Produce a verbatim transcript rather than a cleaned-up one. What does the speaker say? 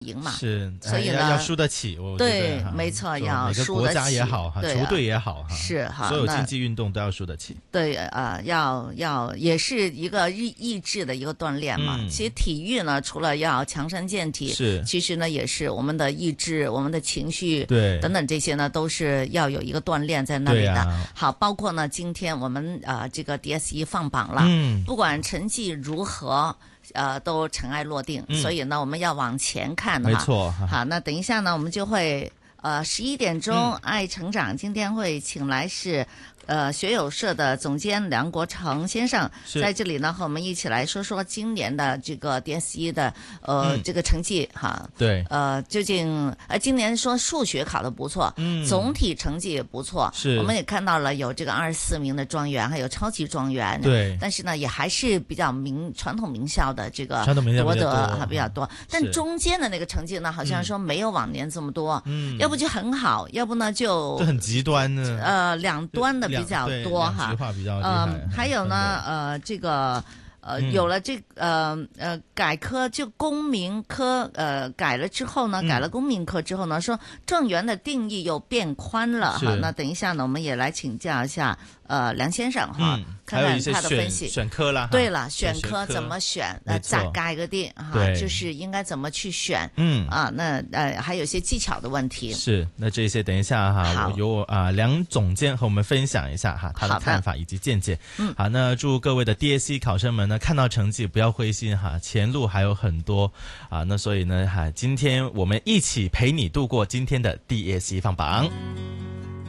赢嘛， 是， 所以呢要要输得起，我对，没错，要每个输得起， 国家也好哈， 对啊球队也好哈， 是哈， 所有竞技运动都要输得起。 对啊、呃，要要也是一个意意志的一个锻炼嘛。 嗯、 其实体育呢，除了要强身健体， 是， 其实呢也是我們的意志、我們的情緒， 對等等這些呢，都是要有一個鍛煉在那裡的。 啊、 好，包括呢，今天我們啊、呃，這個 D S E 放榜了， 嗯， 不管成績如何。呃，都塵埃落定、嗯，所以呢，我們要往前看的嘛。 沒錯。 好，那等一下呢，我們就會呃十一點鐘，嗯、愛成長今天會請來是呃學友社的總監梁國成先生，在這裡呢和我們一起來說說今年的這個 D S E 的呃、嗯、這個成績哈。 對。 呃，究竟呃今年說數學考得不錯，嗯，總體成績也不錯，是。我們也看到了有這個二十四名的狀元，還有超級狀元，對。但是呢，也還是比較名傳統名校的這個奪得還比較多，但中間的那個成績呢，好像說沒有往年這麼多，嗯，要不就很好，要不呢就就很極端呢， 呃，兩端的比較多哈， 嗯， 還有呢，呃，這個。呃，有了這呃呃改科就公民科呃改了之後呢，改了公民科之後呢，嗯、說狀元的定義又變寬了哈。那等一下呢，我們也來請教一下呃梁先生哈、嗯，看看他的分析。 選科啦， 對了，選科怎麼選？呃，咋改嗰啲哈，就是應該怎麼去選？嗯啊，那呃還有一些技巧的問題。 是，那這些等一下哈，由啊、呃、梁總監和我們分享一下哈他的看法以及見解。嗯，好，那祝各位的 D S E 考生們。那看到成績不要灰心哈，前路還有很多啊。那所以呢哈，今天我們一起陪你度過今天的 D S E 放榜。